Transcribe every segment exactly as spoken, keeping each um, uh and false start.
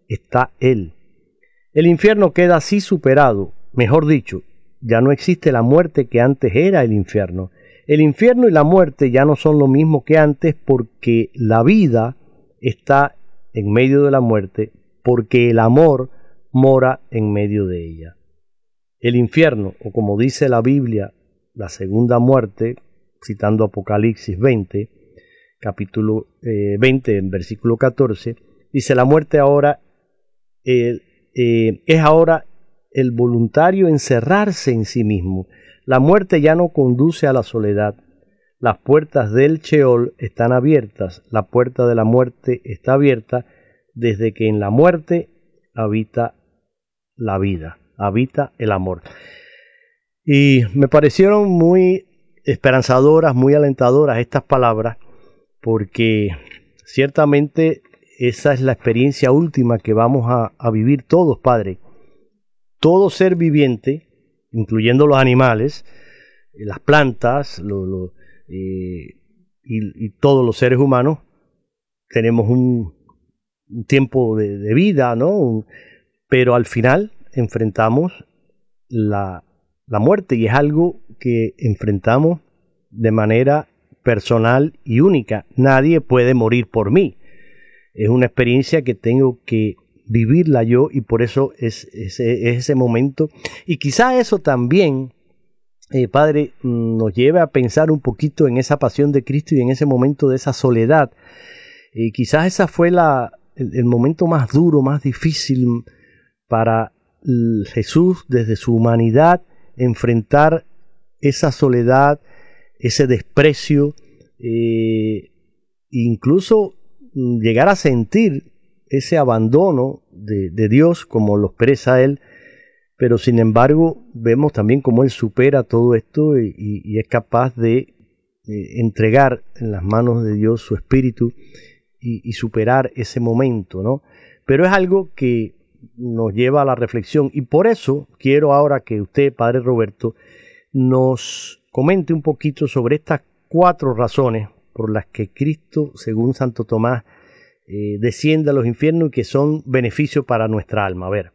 está Él. El infierno queda así superado, mejor dicho, ya no existe la muerte que antes era el infierno. El infierno y la muerte ya no son lo mismo que antes porque la vida está en medio de la muerte, porque el amor mora en medio de ella. El infierno, o como dice la Biblia, la segunda muerte, citando Apocalipsis veinte, capítulo eh, veinte, en versículo catorce, dice: la muerte ahora eh, eh, es ahora el voluntario encerrarse en sí mismo. La muerte ya no conduce a la soledad. Las puertas del Sheol están abiertas. La puerta de la muerte está abierta desde que en la muerte habita la vida, habita el amor. Y me parecieron muy esperanzadoras, muy alentadoras estas palabras, porque ciertamente esa es la experiencia última que vamos a, a vivir todos, Padre. Todo ser viviente, incluyendo los animales, las plantas, lo, lo, eh, y, y todos los seres humanos, tenemos un, un tiempo de, de vida, ¿no? Un, pero al final enfrentamos la, la muerte, y es algo que enfrentamos de manera personal y única. Nadie puede morir por mí. Es una experiencia que tengo que vivirla yo, y por eso es, es, es ese momento. Y quizá eso también, eh, Padre, nos lleve a pensar un poquito en esa pasión de Cristo y en ese momento de esa soledad. Y quizás esa fue la, el, el momento más duro, más difícil para Jesús desde su humanidad, enfrentar esa soledad, ese desprecio, eh, incluso llegar a sentir ese abandono de, de Dios como lo expresa Él. Pero sin embargo vemos también cómo Él supera todo esto y, y es capaz de eh, entregar en las manos de Dios su espíritu y, y superar ese momento, ¿no? Pero es algo que nos lleva a la reflexión, y por eso quiero ahora que usted, Padre Roberto, nos comente un poquito sobre estas cuatro razones por las que Cristo, según Santo Tomás, eh, desciende a los infiernos y que son beneficio para nuestra alma. A ver.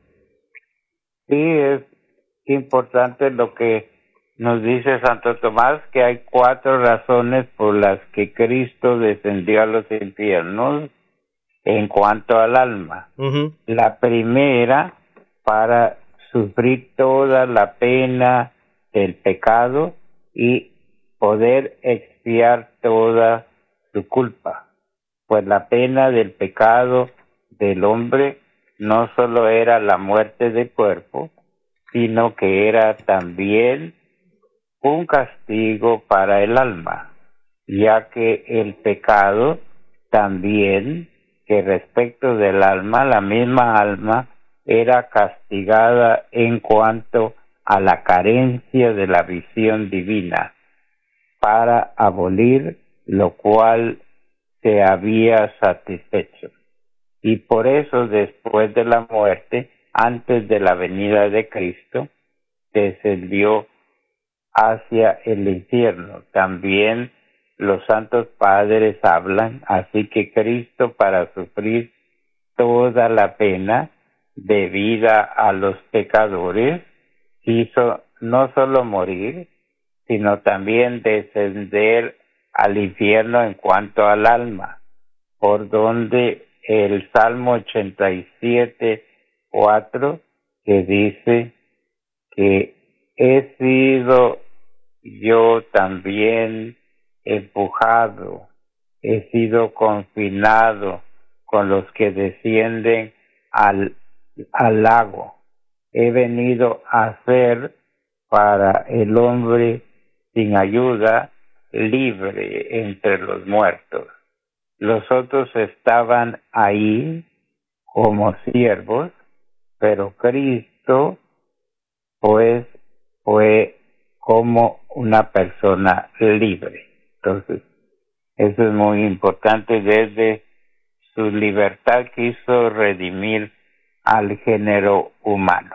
Sí, es importante lo que nos dice Santo Tomás, que hay cuatro razones por las que Cristo descendió a los infiernos en cuanto al alma. Uh-huh. La primera, para sufrir toda la pena del pecado y poder expiar toda su culpa. Pues la pena del pecado del hombre no solo era la muerte del cuerpo, sino que era también un castigo para el alma, ya que el pecado también, que respecto del alma, la misma alma era castigada en cuanto a la carencia de la visión divina, para abolir lo cual se había satisfecho. Y por eso, después de la muerte, antes de la venida de Cristo, descendió hacia el infierno. También los santos padres hablan, así que Cristo, para sufrir toda la pena debida a los pecadores, quiso no solo morir, sino también descender al infierno en cuanto al alma, por donde el Salmo ochenta y siete, cuatro, que dice que he sido yo también empujado, he sido confinado con los que descienden al, al lago. He venido a ser para el hombre sin ayuda, libre entre los muertos. Los otros estaban ahí como siervos, pero Cristo pues fue como una persona libre. Entonces, eso es muy importante. Desde su libertad quiso redimir al género humano.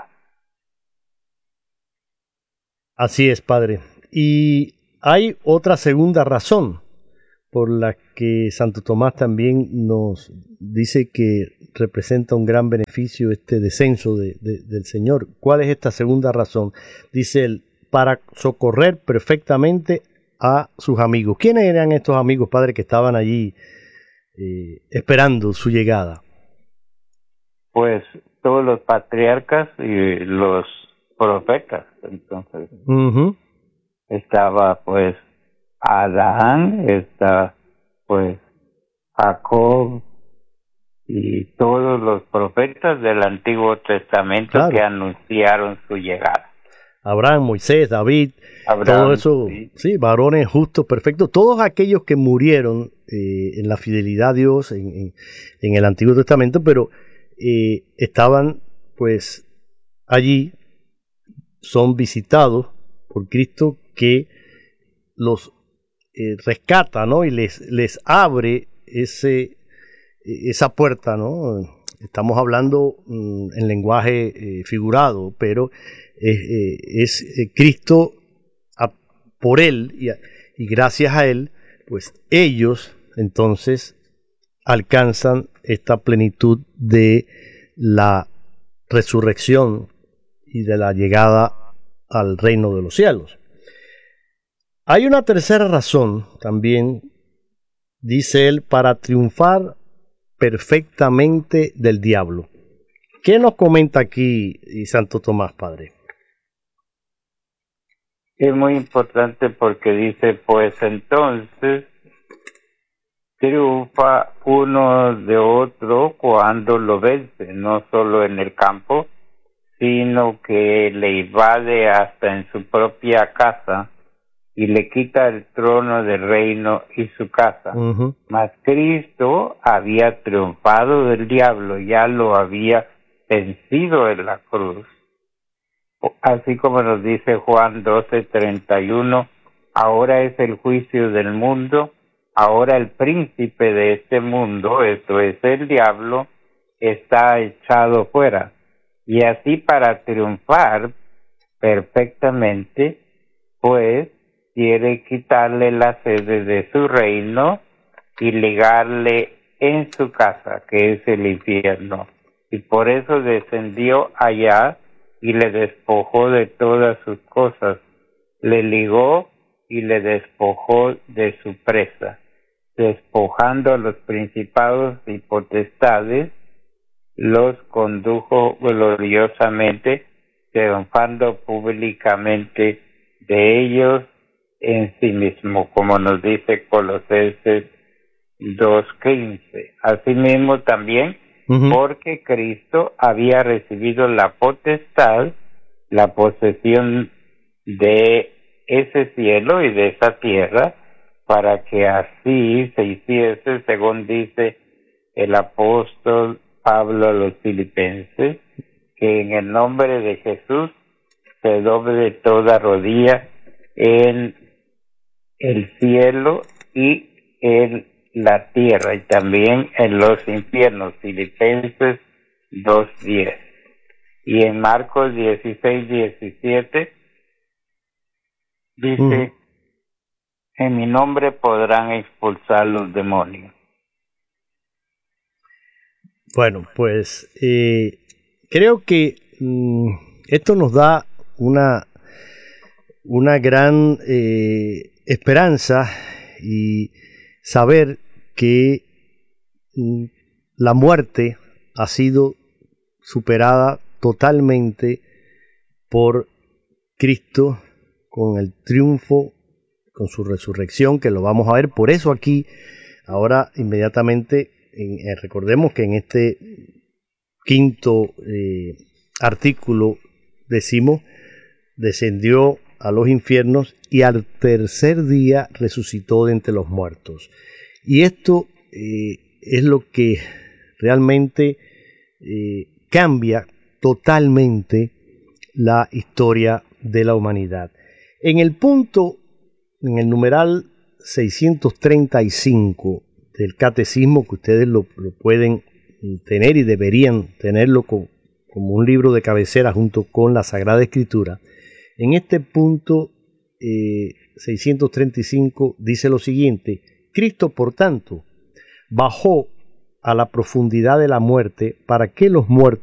Así es, Padre. Y hay otra segunda razón por las que Santo Tomás también nos dice que representa un gran beneficio este descenso de, de, del Señor. ¿Cuál es esta segunda razón? Dice él, para socorrer perfectamente a sus amigos. ¿Quiénes eran estos amigos, Padre, que estaban allí eh, esperando su llegada? Pues todos los patriarcas y los profetas. Entonces, uh-huh. estaba pues Adán, está pues Jacob y todos los profetas del Antiguo Testamento, claro, que anunciaron su llegada. Abraham, Moisés, David, Abraham, todo eso, sí. sí, varones justos, perfectos, todos aquellos que murieron eh, en la fidelidad a Dios en, en, en el Antiguo Testamento, pero eh, estaban pues allí, son visitados por Cristo, que los eh, rescata, ¿no? Y les, les abre ese, esa puerta, ¿no? Estamos hablando mm, en lenguaje eh, figurado, pero es, eh, es eh, Cristo a, por él y, a, y gracias a él, pues ellos entonces alcanzan esta plenitud de la resurrección y de la llegada al reino de los cielos. Hay una tercera razón también, dice él, para triunfar perfectamente del diablo. ¿Qué nos comenta aquí Santo Tomás, Padre? Es muy importante porque dice, pues entonces triunfa uno de otro cuando lo vence, no solo en el campo, sino que le invade hasta en su propia casa y le quita el trono del reino y su casa. Uh-huh. Mas Cristo había triunfado del diablo, ya lo había vencido en la cruz. Así como nos dice Juan doce treinta y uno, ahora es el juicio del mundo, ahora el príncipe de este mundo, esto es el diablo, está echado fuera. Y así para triunfar perfectamente, pues quiere quitarle la sede de su reino y ligarle en su casa, que es el infierno. Y por eso descendió allá y le despojó de todas sus cosas, le ligó y le despojó de su presa, despojando a los principados y potestades, los condujo gloriosamente, triunfando públicamente de ellos en sí mismo, como nos dice Colosenses dos quince. Asimismo también, uh-huh. porque Cristo había recibido la potestad, la posesión de ese cielo y de esa tierra, para que así se hiciese, según dice el apóstol Pablo a los filipenses, que en el nombre de Jesús se doble toda rodilla en el cielo y en la tierra y también en los infiernos. Filipenses dos diez. Y en Marcos dieciséis diecisiete dice, uh-huh. en mi nombre podrán expulsar los demonios. Bueno, pues eh, creo que mmm, esto nos da una, una gran eh, esperanza y saber que mmm, la muerte ha sido superada totalmente por Cristo con el triunfo, con su resurrección, que lo vamos a ver. Por eso aquí, ahora inmediatamente, en, eh, recordemos que en este quinto eh, artículo decimos, descendió a los infiernos y al tercer día resucitó de entre los muertos. Y esto eh, es lo que realmente eh, cambia totalmente la historia de la humanidad. En el punto, en el numeral seiscientos treinta y cinco del Catecismo, que ustedes lo, lo pueden tener y deberían tenerlo con, como un libro de cabecera junto con la Sagrada Escritura, en este punto eh, seiscientos treinta y cinco dice lo siguiente: Cristo, por tanto, bajó a la profundidad de la muerte para que los muertos